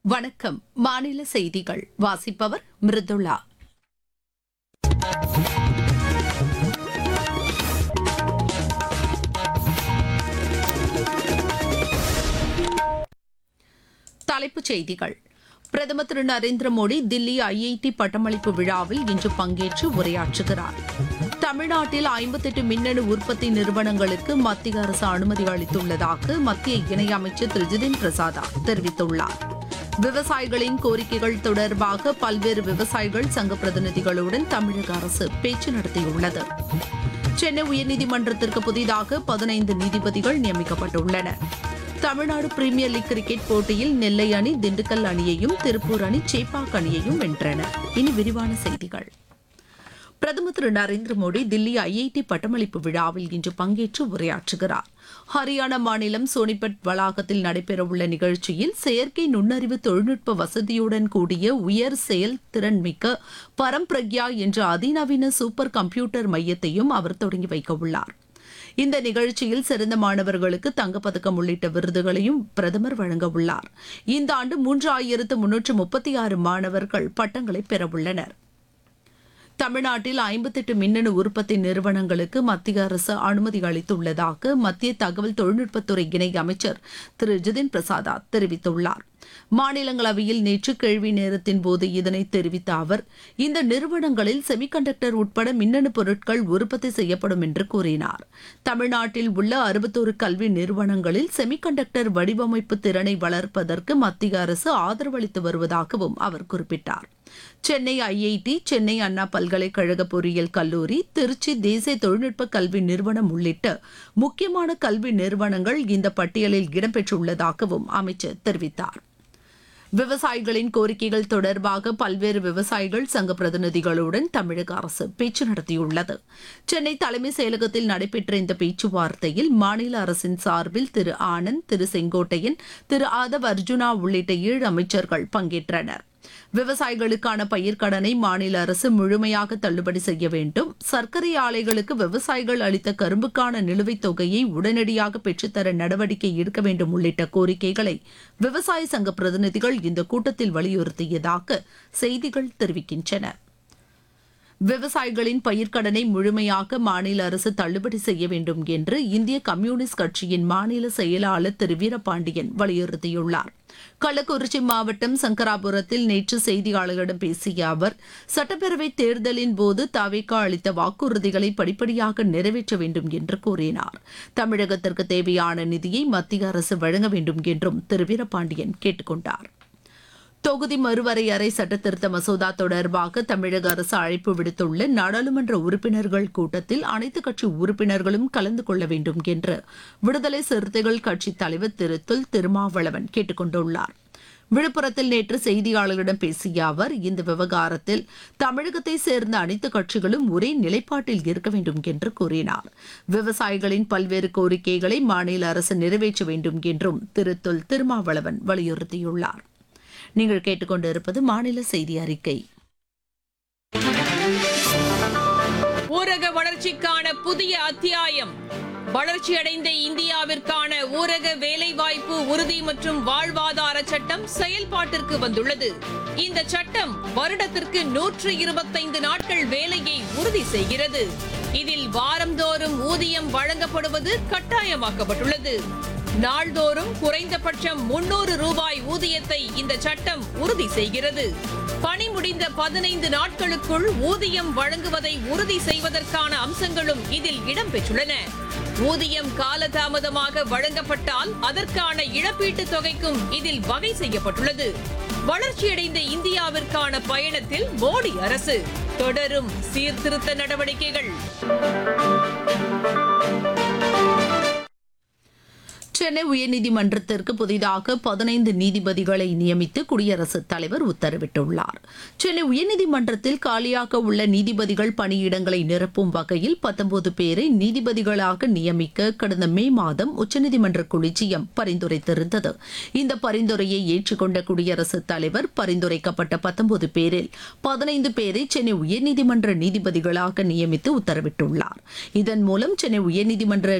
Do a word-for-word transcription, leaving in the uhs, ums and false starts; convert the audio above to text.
வணக்கம். மாநில செய்திகள் வாசிப்பவர் மிருதுளா. தலைப்புச் செய்திகள். பிரதமர் திரு நரேந்திர மோடி தில்லி ஐஐடி பட்டமளிப்பு விழாவில் இன்று பங்கேற்று உரையாற்றுகிறார். தமிழ்நாட்டில் ஐம்பத்தெட்டு மின்னணு உற்பத்தி நிறுவனங்களுக்கு மத்திய அரசு அனுமதி அளித்துள்ளதாக மத்திய இணையமைச்சர் திரு ஜிதின் பிரசாதா தெரிவித்துள்ளார். விவசாயிகளின் கோரிக்கைகள் தொடர்பாக பல்வேறு விவசாயிகள் சங்க பிரதிநிதிகளுடன் தமிழக அரசு பேச்சு நடத்தியுள்ளது. சென்னை உயர்நீதிமன்றத்திற்கு புதிதாக பதினைந்து நீதிபதிகள் நியமிக்கப்பட்டுள்ளனர். தமிழ்நாடு பிரீமியர் லீக் கிரிக்கெட் போட்டியில் நெல்லை அணி திண்டுக்கல் அணியையும் திருப்பூர் அணி சேப்பாக் அணியையும் வென்றன. இனி விரிவான செய்திகள். பிரதமர் திரு நரேந்திர மோடி தில்லி ஐஐடி பட்டமளிப்பு விழாவில் இன்று பங்கேற்று உரையாற்றுகிறார். ஹரியானா மாநிலம் சோனிபட் வளாகத்தில் நடைபெறவுள்ள நிகழ்ச்சியில் செயற்கை நுண்ணறிவு தொழில்நுட்ப வசதியுடன் கூடிய உயர் செயல் திறன்மிக்க பரம்பிரக்யா என்ற அதிநவீன சூப்பர் கம்ப்யூட்டர் மையத்தையும் அவர் தொடங்கி வைக்க உள்ளார். இந்த நிகழ்ச்சியில் சிறந்த மாணவர்களுக்கு தங்கப்பதக்கம் உள்ளிட்ட விருதுகளையும் பிரதமர் வழங்க உள்ளார். இந்த ஆண்டு மூன்றாயிரத்து முன்னூற்று முப்பத்தி ஆறு மாணவர்கள் பட்டங்களை பெறவுள்ளனர். தமிழ்நாட்டில் ஐம்பத்தெட்டு மின்னணு உற்பத்தி நிறுவனங்களுக்கு மத்திய அரசு அனுமதி அளித்துள்ளதாக மத்திய தகவல் தொழில்நுட்பத்துறை இணை அமைச்சர் திரு ஜிதின் பிரசாதா தெரிவித்துள்ளார். மாநிலங்களவையில் நேற்று கேள்வி நேரத்தின் போது இதனை தெரிவித்த அவர், இந்த நிறுவனங்களில் செமிகண்டக்டர் உட்பட மின்னணு பொருட்கள் உற்பத்தி செய்யப்படும் என்று கூறினார். தமிழ்நாட்டில் உள்ள அறுபத்தோரு கல்வி நிறுவனங்களில் செமிகண்டக்டர் வடிவமைப்பு திறனை வளர்ப்பதற்கு மத்திய அரசு ஆதரவளித்து வருவதாகவும் அவர் குறிப்பிட்டார். சென்னை ஐஐடி, சென்னை அண்ணா பல்கலைக்கழக பொறியியல் கல்லூரி, திருச்சி தேசிய தொழில்நுட்ப கல்வி நிறுவனம் உள்ளிட்ட முக்கியமான கல்வி நிறுவனங்கள் இந்த பட்டியலில் இடம்பெற்றுள்ளதாகவும் அமைச்சர் தெரிவித்தார். விவசாயிகளின் கோரிக்கைகள் தொடர்பாக பல்வேறு விவசாயிகள் சங்க பிரதிநிதிகளுடன் தமிழக அரசு பேச்சு நடத்தியுள்ளது. சென்னை தலைமைச் செயலகத்தில் நடைபெற்ற இந்த பேச்சுவார்த்தையில் மாநில அரசின் சார்பில் திரு ஆனந்த், திரு செங்கோட்டையன், திரு ஆதவ் அர்ஜுனா உள்ளிட்ட ஏழு அமைச்சர்கள் பங்கேற்றனர். விவசாயிகளுக்கான பயிர்க்கடனை மாநில அரசு முழுமையாக தள்ளுபடி செய்ய வேண்டும், சர்க்கரை ஆலைகளுக்கு விவசாயிகள் அளித்த கரும்புக்கான நிலுவைத் தொகையை உடனடியாக பெற்றுத்தர நடவடிக்கை எடுக்க வேண்டும் உள்ளிட்ட கோரிக்கைகளை விவசாய சங்க பிரதிநிதிகள் இந்த கூட்டத்தில் வலியுறுத்தியதாக செய்திகள் தெரிவிக்கின்றன. விவசாயிகளின் பயிர்க்கடனை முழுமையாக மாநில அரசு தள்ளுபடி செய்ய வேண்டும் என்று இந்திய கம்யூனிஸ்ட் கட்சியின் மாநில செயலாளர் திரு வீரபாண்டியன் வலியுறுத்தியுள்ளார். கள்ளக்குறிச்சி மாவட்டம் சங்கராபுரத்தில் நேற்று செய்தியாளர்களிடம் பேசிய அவர், சட்டப்பேரவை தேர்தலின் போது தவிக அளித்த வாக்குறுதிகளை படிப்படியாக நிறைவேற்ற வேண்டும் என்று கூறினார். தமிழகத்திற்கு தேவையான நிதியை மத்திய அரசு வழங்க வேண்டும் என்றும் திரு வீரபாண்டியன் கேட்டுக் கொண்டார். தொகுதி மறுவரையறை சட்டத்திருத்த மசோதா தொடர்பாக தமிழக அரசு அழைப்பு விடுத்துள்ள நாடாளுமன்ற உறுப்பினர்கள் கூட்டத்தில் அனைத்துக் கட்சி உறுப்பினர்களும் கலந்து கொள்ள வேண்டும் என்று விடுதலை சிறுத்தைகள் கட்சித் தலைவர் திரு தொல் திருமாவளவன் கேட்டுக் கொண்டுள்ளார். விழுப்புரத்தில் நேற்று செய்தியாளர்களிடம் பேசிய அவர், இந்த விவகாரத்தில் தமிழகத்தை சேர்ந்த அனைத்து கட்சிகளும் ஒரே நிலைப்பாட்டில் இருக்க வேண்டும் என்று கூறினார். விவசாயிகளின் பல்வேறு கோரிக்கைகளை மாநில அரசு நிறைவேற்ற வேண்டும் என்றும் திரு தொல் திருமாவளவன் வலியுறுத்தியுள்ளார். நீங்கள் கேட்டுக்கொண்டிருப்பது மாநில செய்தி அறிக்கை. ஊரக வளர்ச்சிக்கான புதிய அத்தியாயம். வளர்ச்சியடைந்த இந்தியாவிற்கான ஊரக வேலைவாய்ப்பு உறுதி மற்றும் வாழ்வாதார சட்டம் செயல்பாட்டிற்கு வந்துள்ளது. இந்த சட்டம் வருடத்திற்கு நூற்று இருபத்தைந்து நாட்கள் வேலையை உறுதி செய்கிறது. இதில் வாரந்தோறும் ஊதியம் வழங்கப்படுவது கட்டாயமாக்கப்பட்டுள்ளது. நாள்தோறும் குறைந்தபட்சம் முன்னூறு ரூபாய் ஊதியத்தை இந்த சட்டம் உறுதி செய்கிறது. பணி முடிந்த பதினைந்து நாட்களுக்குள் ஊதியம் வழங்குவதை உறுதி செய்வதற்கான அம்சங்களும் இதில் இடம்பெற்றுள்ளன. ஊதியம் காலதாமதமாக வழங்கப்பட்டால் அதற்கான இழப்பீட்டுத் தொகைக்கும் இதில் வகை செய்யப்பட்டுள்ளது. வளர்ச்சியடைந்த இந்தியாவிற்கான பயணத்தில் மோடி அரசு தொடரும் சீர்திருத்த நடவடிக்கைகள். சென்னை உயர்நீதிமன்றத்திற்கு புதிதாக பதினைந்து நீதிபதிகளை நியமித்து குடியரசுத் தலைவர் உத்தரவிட்டுள்ளார். சென்னை உயர்நீதிமன்றத்தில் காலியாக உள்ள நீதிபதிகள் பணியிடங்களை நிரப்பும் வகையில் பத்தொன்பது பேரை நீதிபதிகளாக நியமிக்க கடந்த மே மாதம் உச்சநீதிமன்ற கொலிஜியம் பரிந்துரைத்திருந்தது. இந்த பரிந்துரையை ஏற்றுக்கொண்ட குடியரசுத் தலைவர் பரிந்துரைக்கப்பட்ட பத்தொன்பது பேரில் பதினைந்து பேரை சென்னை உயர்நீதிமன்ற நீதிபதிகளாக நியமித்து உத்தரவிட்டுள்ளார். இதன் மூலம் சென்னை உயர்நீதிமன்ற